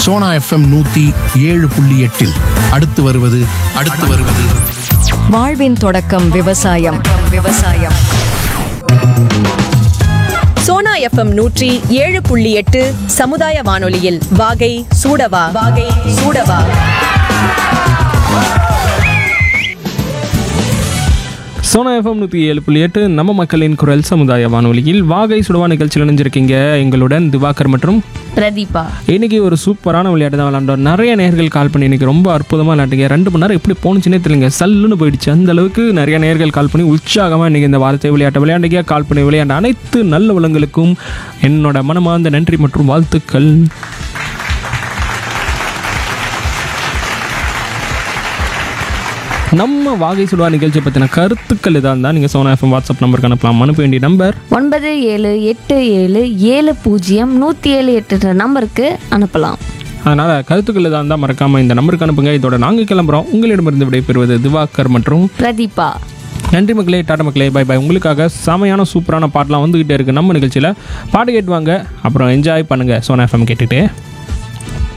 Sona FM 107.8 அடுத்து வருவது வாழ்வின் தொடக்கம் விவசாயம். சோனா எஃப்எம் 107.8 சமுதாய வானொலியில் வாகை சூடவா. சோனா எஃப்எம் 107.8 நம்ம மக்களின் குரல் சமுதாய வானொலியில் வாகை சுடவா நிகழ்ச்சியில் இணைஞ்சிருக்கீங்க. எங்களுடன் திவாகர் மற்றும் பிரதீபா. இன்னைக்கு ஒரு சூப்பரான விளையாட்டு தான் விளையாண்டோம். நிறைய நேர்கள் கால் பண்ணி இன்னைக்கு ரொம்ப அற்புதமாக விளையாட்டுங்க. 2 மணி நேரம் எப்படி போணுச்சுன்னே தெரியல, சல்லுன்னு போயிடுச்சு. அந்த அளவுக்கு நிறைய நேர்கள் கால் பண்ணி உற்சாகமாக இன்னைக்கு இந்த வார்த்தை விளையாண்டீங்க. கால் பண்ணி விளையாண்ட அனைத்து நல்ல உள்ளங்களுக்கும் என்னோட மனமார்ந்த நன்றி மற்றும் வாழ்த்துக்கள். நம்ம வாகை சுடுவா நிகழ்ச்சியை பற்றின கருத்துக்கள் இதாக இருந்தால் நீங்கள் சோனா எஃப்எம் வாட்ஸ்அப் நம்பருக்கு அனுப்பலாம். அனுப்ப வேண்டிய நம்பர் 9787700178 நம்பருக்கு அனுப்பலாம். அதனால் கருத்துக்கள் இதாக இருந்தால் மறக்காமல் இந்த நம்பருக்கு அனுப்புங்க. இதோட நாங்கள் கிளம்புறோம். உங்களிடமிருந்து விடைபெறுவது திவாகர் மற்றும் பிரதீபா. நன்றி மக்களே, டாடா மக்களே, பை பை. உங்களுக்காக செமையான சூப்பரான பாட்டெலாம் வந்துக்கிட்டே இருக்குது நம்ம நிகழ்ச்சியில். பாட்டு கேட்டு வாங்க, அப்புறம் என்ஜாய் பண்ணுங்கள் சோனா எஃப்எம் கேட்டுட்டு.